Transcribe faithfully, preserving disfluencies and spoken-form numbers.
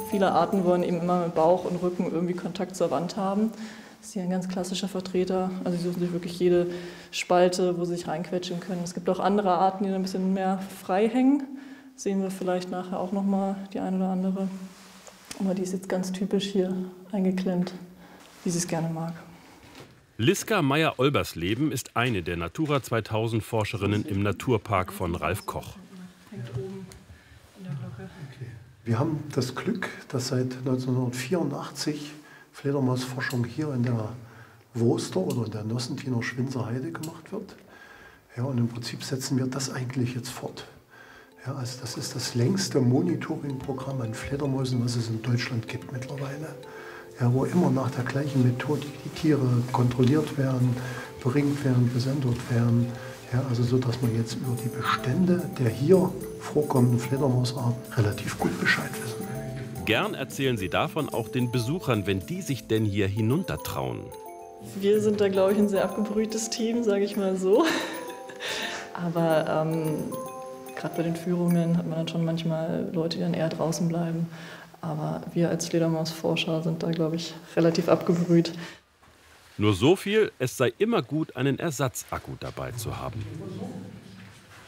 Viele Arten wollen eben immer mit Bauch und Rücken irgendwie Kontakt zur Wand haben. Das ist hier ein ganz klassischer Vertreter. Also sie suchen sich wirklich jede Spalte, wo sie sich reinquetschen können. Es gibt auch andere Arten, die ein bisschen mehr frei hängen. Das sehen wir vielleicht nachher auch nochmal die eine oder andere. Aber die ist jetzt ganz typisch hier eingeklemmt, wie sie es gerne mag. Liska Meyer-Olbersleben ist eine der Natura zweitausend Forscherinnen im Naturpark von Ralf Koch. Wir haben das Glück, dass seit neunzehnhundertvierundachtzig Fledermausforschung hier in der Wurster oder in der Nossentiner Schwinzer Heide gemacht wird. Ja, und im Prinzip setzen wir das eigentlich jetzt fort. Ja, also das ist das längste Monitoring-Programm an Fledermäusen, was es in Deutschland gibt mittlerweile. Ja, wo immer nach der gleichen Methodik die Tiere kontrolliert werden, beringt werden, gesendet werden. Ja, also so, dass man jetzt über die Bestände der hier vorkommenden Fledermausarten relativ gut Bescheid wissen. Gern erzählen sie davon auch den Besuchern, wenn die sich denn hier hinuntertrauen. Wir sind da, glaube ich, ein sehr abgebrühtes Team, sage ich mal so. Aber ähm, gerade bei den Führungen hat man dann schon manchmal Leute, die dann eher draußen bleiben. Aber wir als Fledermausforscher sind da, glaube ich, relativ abgebrüht. Nur so viel, es sei immer gut, einen Ersatzakku dabei zu haben.